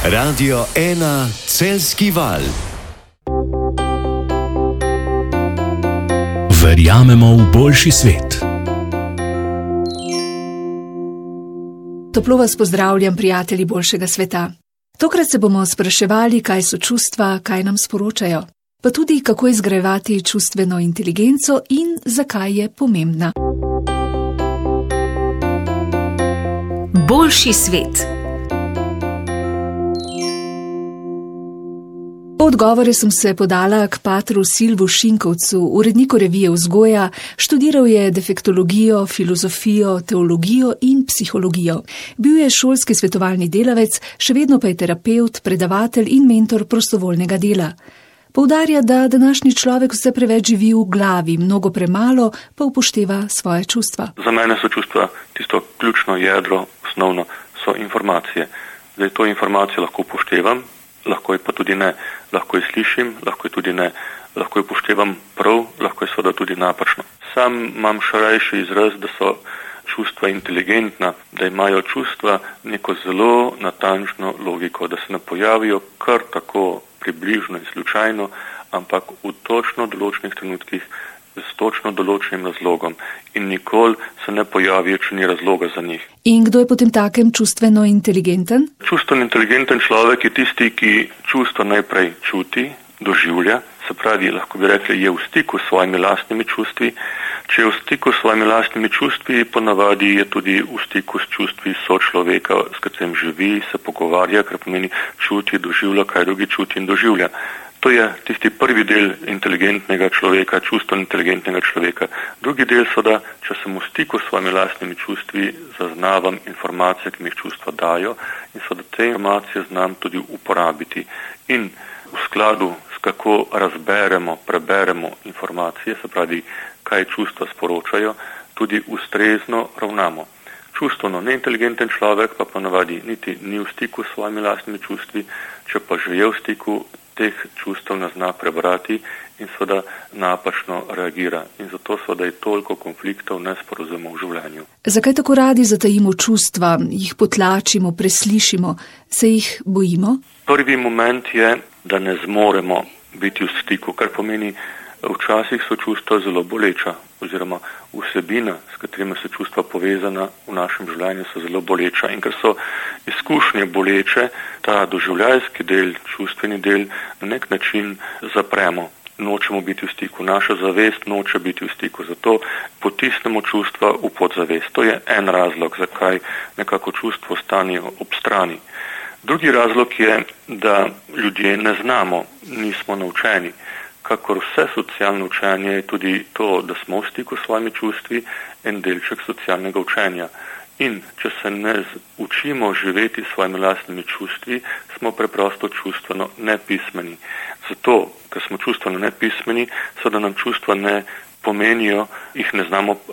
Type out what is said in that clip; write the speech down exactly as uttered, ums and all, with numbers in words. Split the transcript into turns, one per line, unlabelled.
Radio ena Celjski val.
Verjamemo v boljši svet.
Toplo vas pozdravljam, prijatelji boljšega sveta. Tokrat se bomo spraševali, kaj so čustva, kaj nam sporočajo, pa tudi kako izgrajevati čustveno inteligenco in zakaj je pomembna.
Boljši svet.
Po odgovore sem se podala k patru Silvu Šinkovcu, uredniku revije Vzgoja. Študiral je defektologijo, filozofijo, teologijo in psihologijo. Bil je šolski svetovalni delavec, še vedno pa je terapevt, predavatelj in mentor prostovoljnega dela. Poudarja, da današnji človek vse preveč živi v glavi, mnogo premalo pa upošteva svoje čustva.
Za mene so čustva tisto ključno jedro, osnovno so informacije. Zdaj to informacijo lahko upoštevam, lahko je pa tudi ne, lahko je slišim, lahko je tudi ne, lahko je upoštevam prav, lahko je seveda tudi napačno. Sam imam širši izraz, da so čustva inteligentna, da imajo čustva neko zelo natančno logiko, da se ne pojavijo kar tako približno in slučajno, ampak v točno določenih trenutkih s točno določenim razlogom in nikoli se ne pojavijo, če ni razloga za njih.
In kdo je potem takem čustveno inteligenten?
Čustveno inteligenten človek je tisti, ki čustva najprej čuti, doživlja, se pravi, lahko bi rekli, je v stiku s svojimi lastnimi čustvi. Če je v stiku s svojimi lastnimi čustvi, ponavadi je tudi v stiku s čustvi sočloveka, s katerim živi, se pogovarja, kar pomeni čuti, doživlja, kaj drugi čuti in doživlja. To je tisti prvi del inteligentnega človeka, čustveno inteligentnega človeka. Drugi del so, da če sem v stiku s svojimi lastnimi čustvi, zaznavam informacije, ki mi jih čustva dajo in so, da te informacije znam tudi uporabiti. In v skladu s kako razberemo, preberemo informacije, se pravi, kaj čustva sporočajo, tudi ustrezno ravnamo. Čustveno neinteligenten človek pa ponavadi niti ni v stiku s svojimi lastnimi čustvi, če pa že je v stiku, teh čustev ne zna prebrati in seveda napačno reagira. In zato seveda je toliko konfliktov, nesporazumov v življenju.
Zakaj tako radi zatajimo čustva, jih potlačimo, preslišimo, se jih bojimo?
Prvi moment je, da ne zmoremo biti v stiku, kar pomeni, včasih so čustva zelo boleča, oziroma vsebina, s katerima so čustva povezana v našem življenju, so zelo boleča. In ker so izkušnje boleče, ta doživljajski del, čustveni del, na nek način zapremo. Nočemo biti v stiku. Naša zavest noče biti v stiku. Zato potisnemo čustva v podzavest. To je en razlog, zakaj nekako čustvo stanijo ob strani. Drugi razlog je, da ljudje ne znamo, nismo naučeni. Kakor vse socialno učenje je tudi to, da smo v stiku s svojimi čustvi, en delček socialnega učenja. In če se ne učimo živeti s svojimi lastnimi čustvi, smo preprosto čustveno nepismeni. Zato, ker smo čustveno nepismeni, so da nam čustva ne pomenijo, jih ne znamo